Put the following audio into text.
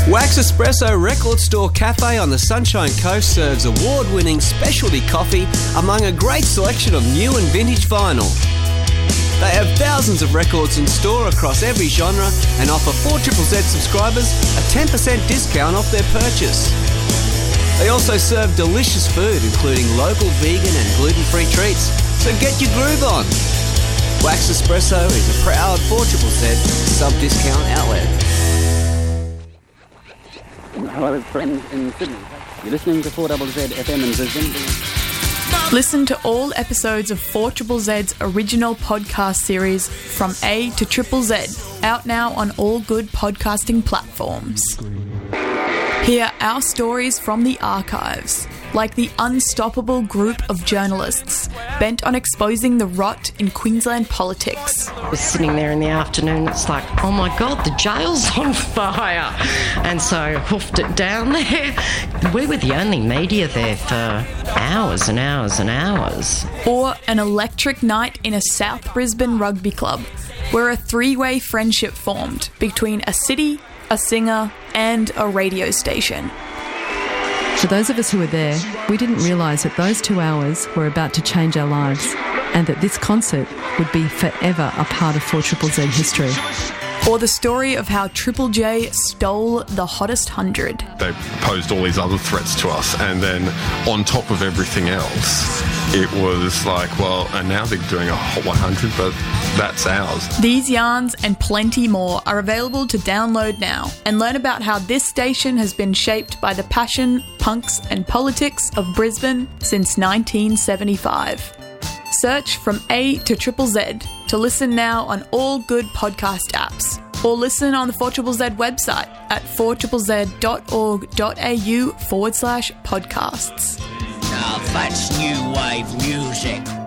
Wax Espresso Record Store Cafe on the Sunshine Coast serves award-winning specialty coffee among a great selection of new and vintage vinyl. They have thousands of records in store across every genre and offer 4ZZZ subscribers a 10% discount off their purchase. They also serve delicious food, including local vegan and gluten-free treats, so get your groove on. Wax Espresso is a proud 4ZZZ sub-discount outlet. Hello, friends in Sydney. You're listening to 4ZZZ FM in Brisbane. Listen to all episodes of 4ZZZ's original podcast series From A to Triple Z, out now on all good podcasting platforms. Hear our stories from the archives, like the unstoppable group of journalists bent on exposing the rot in Queensland politics. I was sitting there in the afternoon, it's like, oh my God, the jail's on fire. And so hoofed it down there. We were the only media there for hours and hours and hours. Or an electric night in a South Brisbane rugby club, where a three-way friendship formed between a city, a singer and a radio station. For those of us who were there, we didn't realise that those 2 hours were about to change our lives and that this concert would be forever a part of 4ZZZ history. Or the story of how Triple J stole the hottest 100. They posed all these other threats to us, and then on top of everything else, it was like, well, and now they're doing a Hot 100, but that's ours. These yarns and plenty more are available to download now, and learn about how this station has been shaped by the passion, punks and politics of Brisbane since 1975. Search From A to Triple Z to listen now on all good podcast apps, or listen on the 4ZZZ website at 4ZZZ.org.au/podcasts. Now that's new wave music.